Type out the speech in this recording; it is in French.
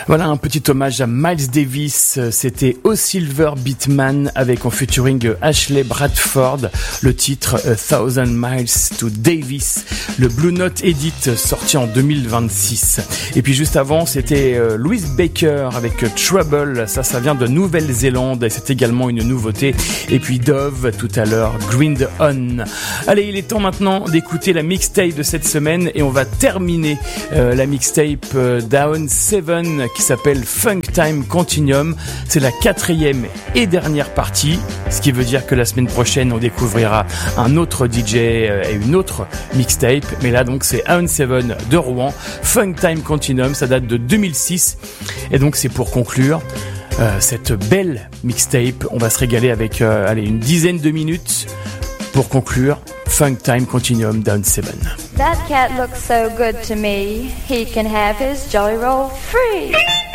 Voilà un petit hommage à Miles Davis, c'était O Silver Beatman avec en featuring Ashley Bradford, le titre A Thousand Miles to Davis, le Blue Note Edit sorti en 2026. Et puis juste avant c'était Louis Baker avec Trouble, ça vient de Nouvelle-Zélande et c'est également une nouveauté. Et puis Dove tout à l'heure, Grind On. Allez, il est temps maintenant d'écouter la mixtape de cette semaine et on va terminer la mixtape Down 7 qui s'appelle Funk Time Continuum. C'est la 4e et dernière partie, ce qui veut dire que la semaine prochaine on découvrira un autre DJ et une autre mixtape, mais là donc c'est Down 7 de Rouen, Funk Time Continuum, ça date de 2006 et donc c'est pour conclure cette belle mixtape. On va se régaler avec une dizaine de minutes pour conclure Funk Time Continuum Down 7. That cat looks so good to me, he can have his Jolly Roll free.